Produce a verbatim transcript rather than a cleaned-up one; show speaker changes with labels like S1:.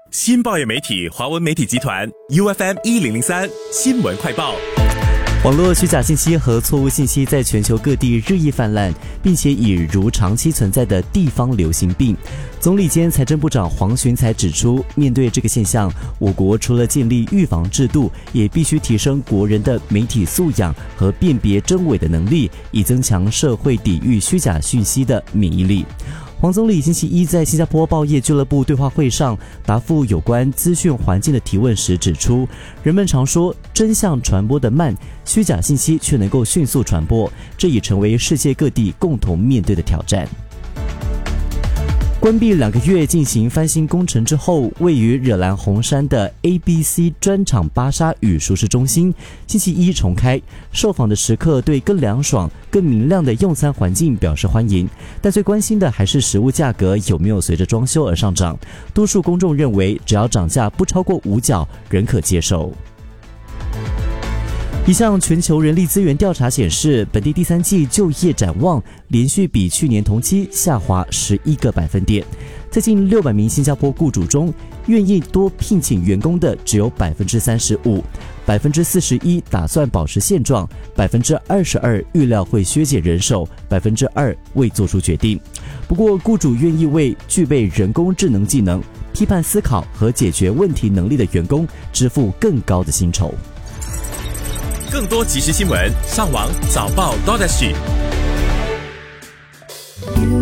S1: 新报业媒体华文媒体集团 U F M 一零零三新闻快报。
S2: 网络虚假信息和错误信息在全球各地日益泛滥，并且已如长期存在的地方流行病。总理兼财政部长黄循才指出，面对这个现象，我国除了建立预防制度，也必须提升国人的媒体素养和辨别真伪的能力，以增强社会抵御虚假讯息的免疫力。黄总理星期一在新加坡报业俱乐部对话会上答复有关资讯环境的提问时指出，人们常说真相传播得慢，虚假信息却能够迅速传播，这已成为世界各地共同面对的挑战。关闭两个月进行翻新工程之后，位于惹兰红山的 A B C 专场巴沙与熟食中心星期一重开，受访的食客对更凉爽、更明亮的用餐环境表示欢迎，但最关心的还是食物价格有没有随着装修而上涨。多数公众认为，只要涨价不超过五角，仍可接受。一项全球人力资源调查显示，本地第三季就业展望连续比去年同期下滑十一个百分点。在近六百名新加坡雇主中，愿意多聘请员工的只有百分之三十五，百分之四十一打算保持现状，百分之二十二预料会削减人手，百分之二未做出决定。不过，雇主愿意为具备人工智能技能、批判思考和解决问题能力的员工支付更高的薪酬。
S1: 更多即时新闻，上网早报 .dot S G。